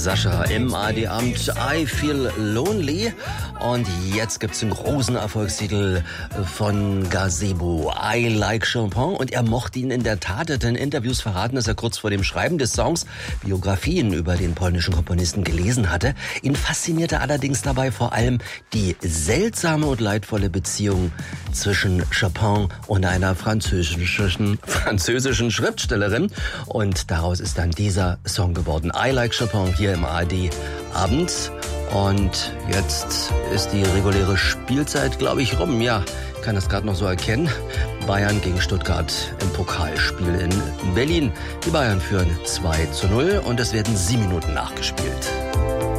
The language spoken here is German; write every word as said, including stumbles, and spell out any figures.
Sascha im A R D-Amt I Feel Lonely. Und jetzt gibt's einen großen Erfolgstitel von Gazebo, I Like Chopin. Und er mochte ihn in der Tat, hat in Interviews verraten, dass er kurz vor dem Schreiben des Songs Biografien über den polnischen Komponisten gelesen hatte. Ihn faszinierte allerdings dabei vor allem die seltsame und leidvolle Beziehung zwischen Chopin und einer französischen, französischen Schriftstellerin. Und daraus ist dann dieser Song geworden. I Like Chopin hier im A R D-Abend. Und jetzt ist die reguläre Spielzeit, glaube ich, rum. Ja, ich kann das gerade noch so erkennen. Bayern gegen Stuttgart im Pokalspiel in Berlin. Die Bayern führen zwei zu null und es werden sieben Minuten nachgespielt.